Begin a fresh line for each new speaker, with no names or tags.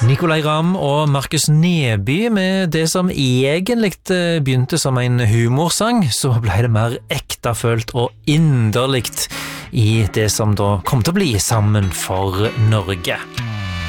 Nicolai Ramm og Markus Neby med det som egentlig begynte som en humorsang, så ble det mer ektefølt og inderligt i det som da kom til å bli Sammen for Norge.